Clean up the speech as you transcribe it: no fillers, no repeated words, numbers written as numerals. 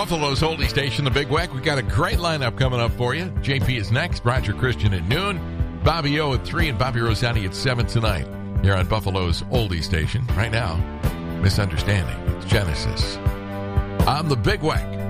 Buffalo's oldie station, the Big Weck. We got a great lineup coming up for you. JP is next, Roger Christian at noon, Bobby O at 3, and Bobby Rosati at 7 tonight. Here on Buffalo's oldie station. Right now, Misunderstanding. It's Genesis. I'm the Big Weck.